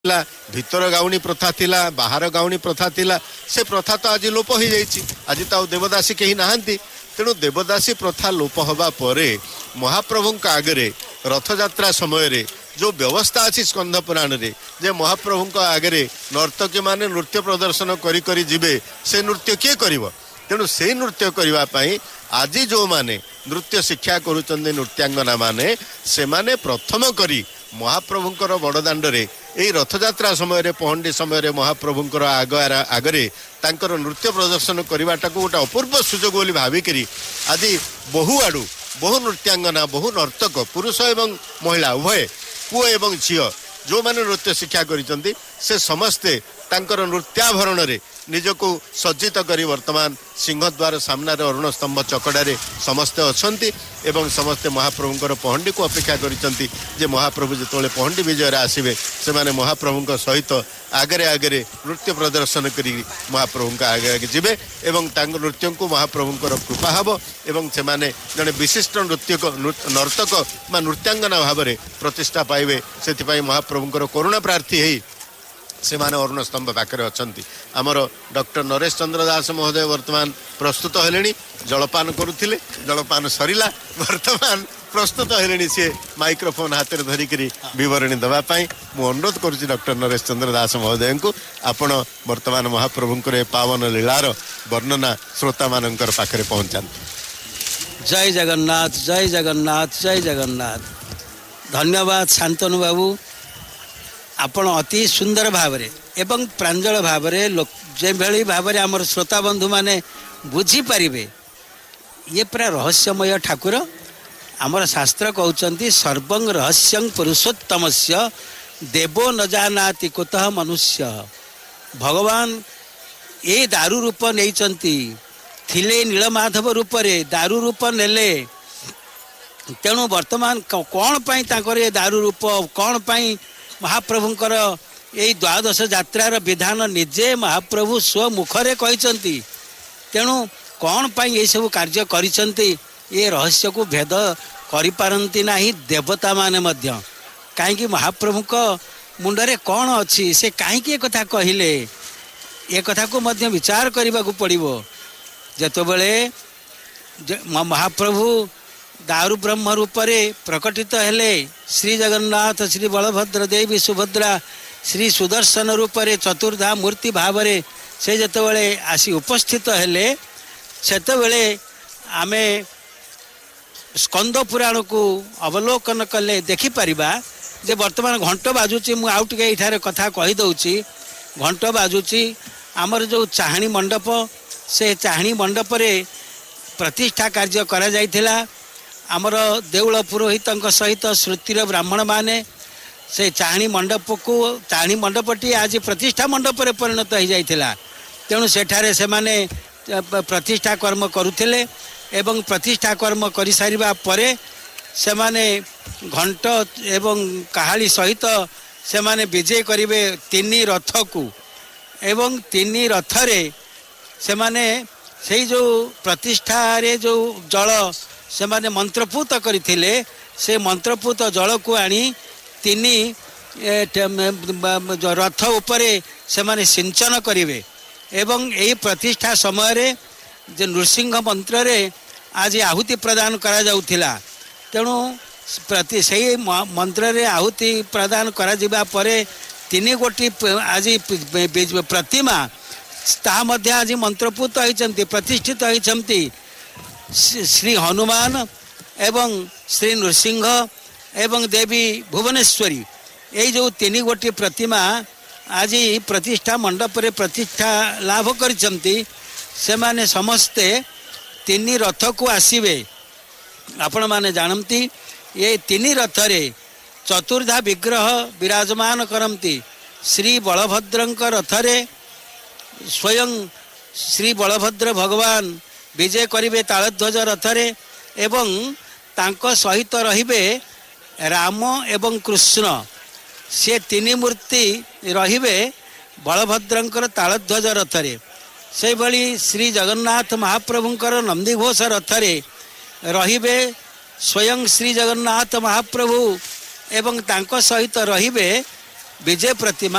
ଭିତର ଗାଉଣୀ ପ୍ରଥା ଥିଲା, ବାହାର ଗାଉଣୀ ପ୍ରଥା ଥିଲା। ସେ ପ୍ରଥା ତ ଆଜି ଲୋପ ହେଇଯାଇଛି। ଆଜି ତ ଆଉ ଦେବଦାସୀ କେହି ନାହାନ୍ତି। ତେଣୁ ଦେବଦାସୀ ପ୍ରଥା ଲୋପ ହେବା ପରେ ମହାପ୍ରଭୁଙ୍କ ଆଗରେ ରଥଯାତ୍ରା ସମୟରେ ଯେଉଁ ବ୍ୟବସ୍ଥା ଅଛି ସ୍କନ୍ଧ ପୁରାଣରେ, ଯେ ମହାପ୍ରଭୁଙ୍କ ଆଗରେ ନର୍ତ୍ତକୀମାନେ ନୃତ୍ୟ ପ୍ରଦର୍ଶନ କରି କରି ଯିବେ, ସେ ନୃତ୍ୟ କିଏ କରିବ? ତେଣୁ ସେଇ ନୃତ୍ୟ କରିବା ପାଇଁ ଆଜି ଯେଉଁମାନେ ନୃତ୍ୟ ଶିକ୍ଷା କରୁଛନ୍ତି ନୃତ୍ୟାଙ୍ଗନା ମାନେ, ସେମାନେ ପ୍ରଥମ କରି ମହାପ୍ରଭୁଙ୍କର ବଡ଼ଦାଣ୍ଡରେ ଏହି ରଥଯାତ୍ରା ସମୟରେ ପହଣ୍ଡି ସମୟରେ ମହାପ୍ରଭୁଙ୍କର ଆଗରେ ତାଙ୍କର ନୃତ୍ୟ ପ୍ରଦର୍ଶନ କରିବାଟାକୁ ଗୋଟେ ଅପୂର୍ବ ସୁଯୋଗ ବୋଲି ଭାବିକରି ଆଜି ବହୁ ଆଡ଼ୁ ବହୁ ନୃତ୍ୟାଙ୍ଗନା, ବହୁ ନର୍ତ୍ତକ, ପୁରୁଷ ଏବଂ ମହିଳା ଉଭୟ, ପୁଅ ଏବଂ ଝିଅ ଯେଉଁମାନେ ନୃତ୍ୟ ଶିକ୍ଷା କରିଛନ୍ତି, ସେ ସମସ୍ତେ ତାଙ୍କର ନୃତ୍ୟାଭରଣରେ ନିଜକୁ ସଜ୍ଜିତ କରି ବର୍ତ୍ତମାନ ସିଂହଦ୍ୱାର ସାମ୍ନାରେ ଅରୁଣ ସ୍ତମ୍ଭ ଚକଡ଼ାରେ ସମସ୍ତେ ଅଛନ୍ତି ଏବଂ ସମସ୍ତେ ମହାପ୍ରଭୁଙ୍କର ପହଣ୍ଡିକୁ ଅପେକ୍ଷା କରିଛନ୍ତି ଯେ ମହାପ୍ରଭୁ ଯେତେବେଳେ ପହଣ୍ଡି ବିଜୟରେ ଆସିବେ, ସେମାନେ ମହାପ୍ରଭୁଙ୍କ ସହିତ ଆଗରେ ଆଗରେ ନୃତ୍ୟ ପ୍ରଦର୍ଶନ କରି ମହାପ୍ରଭୁଙ୍କ ଆଗେ ଆଗେ ଯିବେ ଏବଂ ତାଙ୍କ ନୃତ୍ୟକୁ ମହାପ୍ରଭୁଙ୍କର କୃପା ହେବ ଏବଂ ସେମାନେ ଜଣେ ବିଶିଷ୍ଟ ନର୍ତ୍ତକ ବା ନୃତ୍ୟାଙ୍ଗନା ଭାବରେ ପ୍ରତିଷ୍ଠା ପାଇବେ। ସେଥିପାଇଁ ମହାପ୍ରଭୁଙ୍କର କରୁଣା ପ୍ରାର୍ଥୀ ହେଇ ସେମାନେ ଅରୁଣ ସ୍ତମ୍ଭ ପାଖରେ ଅଛନ୍ତି। ଆମର ଡକ୍ଟର ନରେଶ ଚନ୍ଦ୍ର ଦାସ ମହୋଦୟ ବର୍ତ୍ତମାନ ପ୍ରସ୍ତୁତ ହେଲେଣି, ଜଳପାନ କରୁଥିଲେ, ଜଳପାନ ସରିଲା, ବର୍ତ୍ତମାନ ପ୍ରସ୍ତୁତ ହେଲେଣି ସିଏ ମାଇକ୍ରୋଫୋନ୍ ହାତରେ ଧରିକିରି ବିବରଣୀ ଦେବା ପାଇଁ। ମୁଁ ଅନୁରୋଧ କରୁଛି ଡକ୍ଟର ନରେଶ ଚନ୍ଦ୍ର ଦାସ ମହୋଦୟଙ୍କୁ, ଆପଣ ବର୍ତ୍ତମାନ ମହାପ୍ରଭୁଙ୍କର ଏ ପାବନ ଲୀଳାର ବର୍ଣ୍ଣନା ଶ୍ରୋତାମାନଙ୍କର ପାଖରେ ପହଞ୍ଚାନ୍ତୁ। ଜୟ ଜଗନ୍ନାଥ, ଜୟ ଜଗନ୍ନାଥ, ଜୟ ଜଗନ୍ନାଥ। ଧନ୍ୟବାଦ ଶାନ୍ତନୁ ବାବୁ, ଆପଣ ଅତି ସୁନ୍ଦର ଭାବରେ ଏବଂ ପ୍ରାଞ୍ଜଳ ଭାବରେ ଯେଭଳି ଭାବରେ ଆମର ଶ୍ରୋତା ବନ୍ଧୁମାନେ ବୁଝିପାରିବେ, ଇଏ ପୁରା ରହସ୍ୟମୟ ଠାକୁର। ଆମର ଶାସ୍ତ୍ର କହୁଛନ୍ତି ସର୍ବଂ ରହସ୍ୟଂ ପୁରୁଷୋତ୍ତମସ୍ୟ ଦେବୋ ନ ଜାନାତି କୁତଃ ମନୁଷ୍ୟ। ଭଗବାନ ଏ ଦାରୁ ରୂପ ନେଇଛନ୍ତି, ଥିଲେ ନୀଳମାଧବ ରୂପରେ, ଦାରୁ ରୂପ ନେଲେ। ତେଣୁ ବର୍ତ୍ତମାନ କ'ଣ ପାଇଁ ତାଙ୍କର ଏ ଦାରୁ ରୂପ, କ'ଣ ପାଇଁ ମହାପ୍ରଭୁଙ୍କର ଏଇ ଦ୍ୱାଦଶ ଯାତ୍ରାର ବିଧାନ ନିଜେ ମହାପ୍ରଭୁ ସ୍ୱମୁଖରେ କହିଛନ୍ତି। ତେଣୁ କ'ଣ ପାଇଁ ଏସବୁ କାର୍ଯ୍ୟ କରିଛନ୍ତି, ଏ ରହସ୍ୟକୁ ଭେଦ କରିପାରନ୍ତି ନାହିଁ ଦେବତାମାନେ ମଧ୍ୟ। କାହିଁକି ମହାପ୍ରଭୁଙ୍କ ମୁଣ୍ଡରେ କ'ଣ ଅଛି, ସେ କାହିଁକି ଏକଥା କହିଲେ, ଏ କଥାକୁ ମଧ୍ୟ ବିଚାର କରିବାକୁ ପଡ଼ିବ। ଯେତେବେଳେ ମହାପ୍ରଭୁ ଦାରୁ ବ୍ରହ୍ମ ରୂପରେ ପ୍ରକଟିତ ହେଲେ, ଶ୍ରୀ ଜଗନ୍ନାଥ, ଶ୍ରୀ ବଳଭଦ୍ର, ଦେବୀ ସୁଭଦ୍ରା, ଶ୍ରୀ ସୁଦର୍ଶନ ରୂପରେ ଚତୁର୍ଦ୍ଧା ମୂର୍ତ୍ତି ଭାବରେ ସେ ଯେତେବେଳେ ଆସି ଉପସ୍ଥିତ ହେଲେ, ସେତେବେଳେ ଆମେ ସ୍କନ୍ଦ ପୁରାଣକୁ ଅବଲୋକନ କଲେ ଦେଖିପାରିବା ଯେ ବର୍ତ୍ତମାନ ଘଣ୍ଟ ବାଜୁଛି। ମୁଁ ଆଉ ଟିକେ ଏଇଠାରେ କଥା କହିଦେଉଛି। ଘଣ୍ଟ ବାଜୁଛି, ଆମର ଯେଉଁ ଚାହାଣୀ ମଣ୍ଡପ, ସେ ଚାହାଣୀ ମଣ୍ଡପରେ ପ୍ରତିଷ୍ଠା କାର୍ଯ୍ୟ କରାଯାଇଥିଲା। ଆମର ଦେଉଳ ପୁରୋହିତଙ୍କ ସହିତ ଶ୍ରୁତିର ବ୍ରାହ୍ମଣମାନେ ସେ ଚାହାଣୀ ମଣ୍ଡପଟି ଆଜି ପ୍ରତିଷ୍ଠା ମଣ୍ଡପରେ ପରିଣତ ହୋଇଯାଇଥିଲା। ତେଣୁ ସେଠାରେ ସେମାନେ ପ୍ରତିଷ୍ଠା କର୍ମ କରୁଥିଲେ ଏବଂ ପ୍ରତିଷ୍ଠା କର୍ମ କରିସାରିବା ପରେ ସେମାନେ ଘଣ୍ଟ ଏବଂ କାହାଳି ସହିତ ସେମାନେ ବିଜେ କରିବେ ତିନି ରଥକୁ ଏବଂ ତିନି ରଥରେ ସେମାନେ ସେଇ ଯେଉଁ ପ୍ରତିଷ୍ଠାରେ ଯେଉଁ ଜଳ ସେମାନେ ମନ୍ତ୍ରପୂତ କରିଥିଲେ, ସେ ମନ୍ତ୍ରପୂତ ଜଳକୁ ଆଣି ତିନି ରଥ ଉପରେ ସେମାନେ ସିଞ୍ଚନ କରିବେ ଏବଂ ଏହି ପ୍ରତିଷ୍ଠା ସମୟରେ ଯେ ନୃସିଂହ ମନ୍ତ୍ରରେ ଆଜି ଆହୁତି ପ୍ରଦାନ କରାଯାଉଥିଲା। ତେଣୁ ସେଇ ମନ୍ତ୍ରରେ ଆହୁତି ପ୍ରଦାନ କରାଯିବା ପରେ ତିନି ଗୋଟି ଆଜି ପ୍ରତିମା ତାହା ମଧ୍ୟ ଆଜି ମନ୍ତ୍ରପୂତ ହୋଇଛନ୍ତି, ପ୍ରତିଷ୍ଠିତ ହୋଇଛନ୍ତି। ଶ୍ରୀ ହନୁମାନ ଏବଂ ଶ୍ରୀ ନୃସିଂହ ଏବଂ ଦେବୀ ଭୁବନେଶ୍ୱରୀ, ଏଇ ଯେଉଁ ତିନି ଗୋଟି ପ୍ରତିମା ଆଜି ପ୍ରତିଷ୍ଠା ମଣ୍ଡପରେ ପ୍ରତିଷ୍ଠା ଲାଭ କରିଛନ୍ତି। ସେମାନେ ସମସ୍ତେ ତିନି ରଥକୁ ଆସିବେ। ଆପଣମାନେ ଜାଣନ୍ତି, ଏ ତିନି ରଥରେ ଚତୁର୍ଦ୍ଧା ବିଗ୍ରହ ବିରାଜମାନ କରନ୍ତି। ଶ୍ରୀ ବଳଭଦ୍ରଙ୍କ ରଥରେ ସ୍ୱୟଂ ଶ୍ରୀ ବଳଭଦ୍ର ଭଗବାନ ବିଜେ କରିବେ ତାଳଧ୍ୱଜ ରଥରେ ଏବଂ ତାଙ୍କ ସହିତ ରହିବେ ରାମ ଏବଂ କୃଷ୍ଣ। ସେ ତିନି ମୂର୍ତ୍ତି ରହିବେ ବଳଭଦ୍ରଙ୍କର ତାଳଧ୍ୱଜ ରଥରେ। ସେହିଭଳି ଶ୍ରୀ ଜଗନ୍ନାଥ ମହାପ୍ରଭୁଙ୍କର ନନ୍ଦିଘୋଷ ରଥରେ ରହିବେ ସ୍ୱୟଂ ଶ୍ରୀ ଜଗନ୍ନାଥ ମହାପ୍ରଭୁ ଏବଂ ତାଙ୍କ ସହିତ ରହିବେ ବିଜେ ପ୍ରତିମା।